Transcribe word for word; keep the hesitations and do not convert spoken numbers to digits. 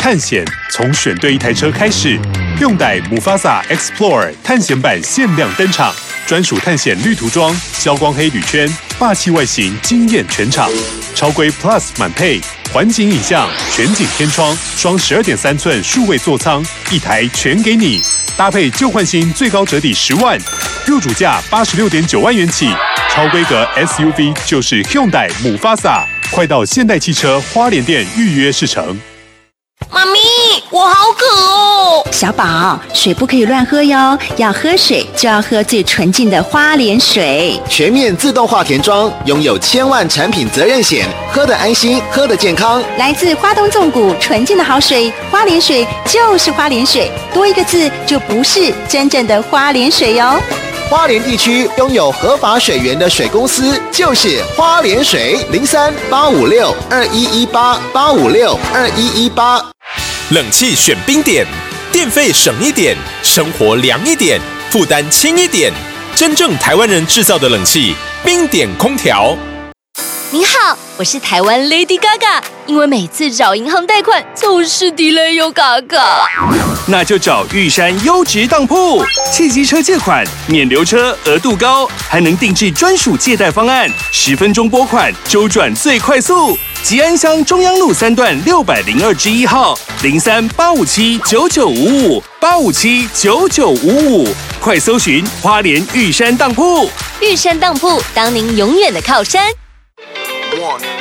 探险从选对一台车开始。Hyundai Mufasa Explorer 探险版限量登场，专属探险绿涂装、消光黑铝圈，霸气外形惊艳全场。超规 Plus 满配，环景影像、全景天窗、双十二点三寸数位座舱，一台全给你。搭配旧换新，最高折抵十万，入主价八十六点九万元起。超规格 S U V 就是 Hyundai Mufasa， 快到现代汽车花莲店预约试乘。 妈咪，我好渴哦！ 小宝，水不可以乱喝哟，要喝水就要喝最纯净的花莲水。 全面自动化田庄，拥有千万产品责任险，喝得安心，喝得健康。 来自花东纵谷纯净的好水，花莲水就是花莲水，多一个字就不是真正的花莲水哟。 花莲地区拥有合法水源的水公司就是花莲水，零三八五六二一一八八五六二一一八。 冷气选冰点，电费省一点，生活凉一点，负担轻一点。真正台湾人制造的冷气，冰点空调。 您好，我是台湾 Lady Gaga， 因为每次找银行贷款总是 delay 又嘎嘎。 那就找玉山优质当铺，汽机车借款免留车，额度高，还能定制专属借贷方案，十分钟拨款，周转最快速。吉安乡中央路三段六百零二之一号，零三八五七九九五五八五七九九五五，快搜寻花莲玉山当铺。 玉山当铺，当您永远的靠山。 One.